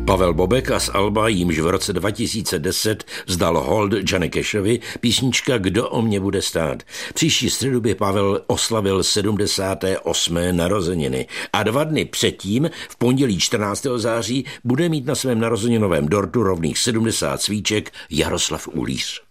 Pavel Bobek a z alba, jímž v roce 2010 vzdal hold Johnny Cashovi, písnička Kdo o mě bude stát. Příští středu by Pavel oslavil 78. narozeniny a 2 dny předtím, v pondělí 14. září, bude mít na svém narozeninovém dortu rovných 70 svíček Jaroslav Uhlíř.